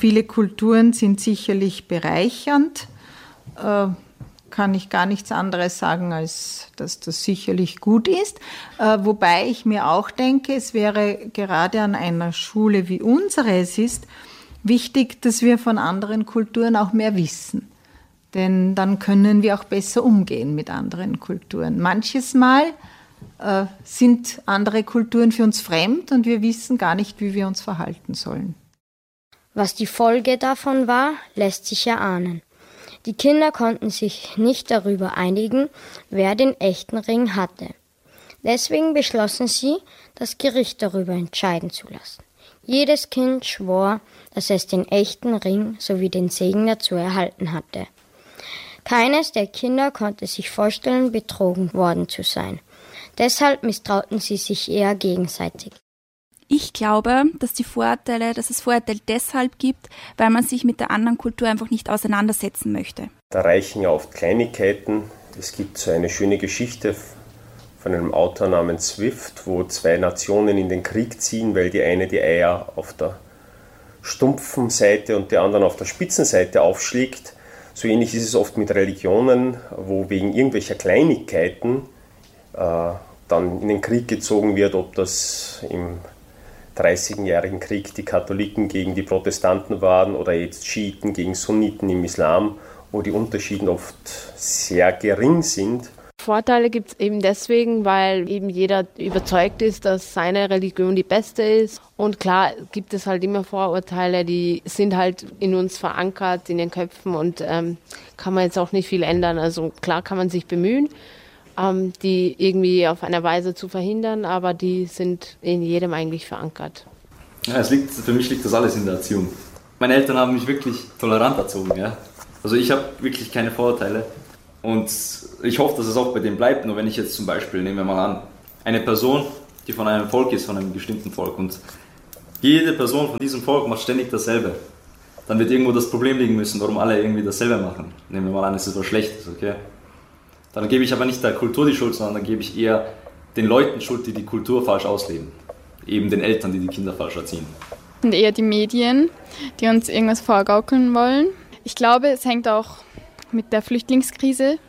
viele Kulturen sind sicherlich bereichernd. Kann ich gar nichts anderes sagen, als dass das sicherlich gut ist. Wobei ich mir auch denke, es wäre gerade an einer Schule wie unsere es ist, wichtig, dass wir von anderen Kulturen auch mehr wissen. Denn dann können wir auch besser umgehen mit anderen Kulturen. Manches Mal sind andere Kulturen für uns fremd und wir wissen gar nicht, wie wir uns verhalten sollen. Was die Folge davon war, lässt sich erahnen. Die Kinder konnten sich nicht darüber einigen, wer den echten Ring hatte. Deswegen beschlossen sie, das Gericht darüber entscheiden zu lassen. Jedes Kind schwor, dass es den echten Ring sowie den Segen dazu erhalten hatte. Keines der Kinder konnte sich vorstellen, betrogen worden zu sein. Deshalb misstrauten sie sich eher gegenseitig. Ich glaube, dass es Vorurteile deshalb gibt, weil man sich mit der anderen Kultur einfach nicht auseinandersetzen möchte. Da reichen ja oft Kleinigkeiten. Es gibt so eine schöne Geschichte von einem Autor namens Swift, wo zwei Nationen in den Krieg ziehen, weil die eine die Eier auf der stumpfen Seite und die anderen auf der spitzen Seite aufschlägt. So ähnlich ist es oft mit Religionen, wo wegen irgendwelcher Kleinigkeiten dann in den Krieg gezogen wird, ob das im 30-jährigen Krieg die Katholiken gegen die Protestanten waren oder jetzt Schiiten gegen Sunniten im Islam, wo die Unterschiede oft sehr gering sind. Vorteile gibt es eben deswegen, weil eben jeder überzeugt ist, dass seine Religion die beste ist. Und klar gibt es halt immer Vorurteile, die sind halt in uns verankert, in den Köpfen und kann man jetzt auch nicht viel ändern. Also klar kann man sich bemühen, die irgendwie auf eine Weise zu verhindern, aber die sind in jedem eigentlich verankert. Ja, für mich liegt das alles in der Erziehung. Meine Eltern haben mich wirklich tolerant erzogen. Ja? Also ich habe wirklich keine Vorurteile und ich hoffe, dass es auch bei denen bleibt. Nur wenn ich jetzt zum Beispiel, nehmen wir mal an, eine Person, die von einem Volk ist, von einem bestimmten Volk und jede Person von diesem Volk macht ständig dasselbe, dann wird irgendwo das Problem liegen müssen, warum alle irgendwie dasselbe machen. Nehmen wir mal an, es ist was Schlechtes, okay? Dann gebe ich aber nicht der Kultur die Schuld, sondern dann gebe ich eher den Leuten Schuld, die die Kultur falsch ausleben. Eben den Eltern, die die Kinder falsch erziehen. Und eher die Medien, die uns irgendwas vorgaukeln wollen. Ich glaube, es hängt auch mit der Flüchtlingskrise